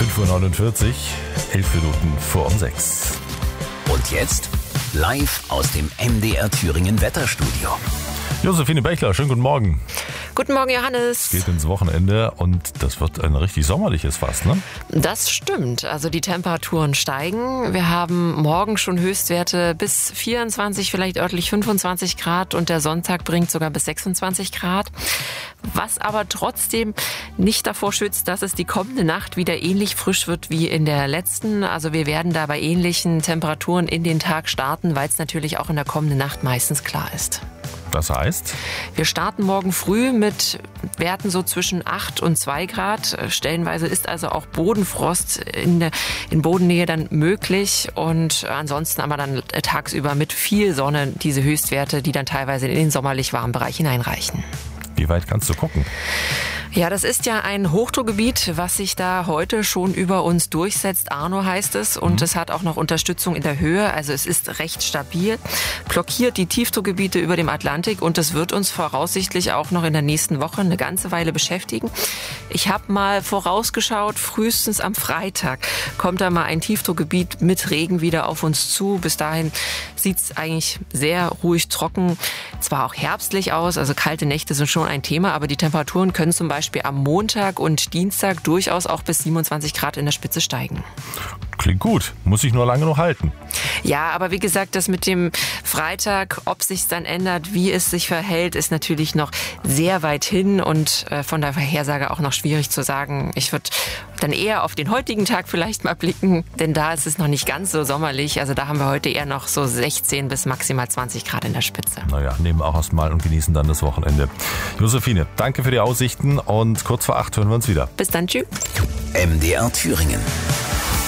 5:49 Uhr, 11 Minuten vor um 6. Und jetzt live aus dem MDR Thüringen Wetterstudio. Josephine Bechler, schönen guten Morgen. Guten Morgen, Johannes. Geht ins Wochenende und das wird ein richtig sommerliches Fast, ne? Das stimmt. Also die Temperaturen steigen. Wir haben morgen schon Höchstwerte bis 24, vielleicht örtlich 25 Grad und der Sonntag bringt sogar bis 26 Grad. Was aber trotzdem nicht davor schützt, dass es die kommende Nacht wieder ähnlich frisch wird wie in der letzten. Also wir werden da bei ähnlichen Temperaturen in den Tag starten, weil es natürlich auch in der kommenden Nacht meistens klar ist. Das heißt? Wir starten morgen früh mit Werten so zwischen 8 und 2 Grad. Stellenweise ist also auch Bodenfrost in Bodennähe dann möglich. Und ansonsten aber dann tagsüber mit viel Sonne diese Höchstwerte, die dann teilweise in den sommerlich warmen Bereich hineinreichen. Wie weit kannst du gucken? Ja, das ist ja ein Hochdruckgebiet, was sich da heute schon über uns durchsetzt. Arno heißt es und es hat auch noch Unterstützung in der Höhe. Also es ist recht stabil, blockiert die Tiefdruckgebiete über dem Atlantik und es wird uns voraussichtlich auch noch in der nächsten Woche eine ganze Weile beschäftigen. Ich habe mal vorausgeschaut, frühestens am Freitag kommt da mal ein Tiefdruckgebiet mit Regen wieder auf uns zu. Bis dahin sieht's eigentlich sehr ruhig trocken, zwar auch herbstlich aus, also kalte Nächte sind schon ein Thema, aber die Temperaturen können zum Beispiel am Montag und Dienstag durchaus auch bis 27 Grad in der Spitze steigen. Klingt gut, muss ich nur lange noch halten. Ja, aber wie gesagt, das mit dem Freitag, ob sich's dann ändert, wie es sich verhält, ist natürlich noch sehr weit hin und von der Vorhersage auch noch schwierig zu sagen. Ich würde dann eher auf den heutigen Tag vielleicht mal blicken, denn da ist es noch nicht ganz so sommerlich. Also da haben wir heute eher noch so 16 bis maximal 20 Grad in der Spitze. Naja, nehmen auch erstmal und genießen dann das Wochenende. Josephine, danke für die Aussichten und kurz vor 8 hören wir uns wieder. Bis dann, tschüss. MDR Thüringen.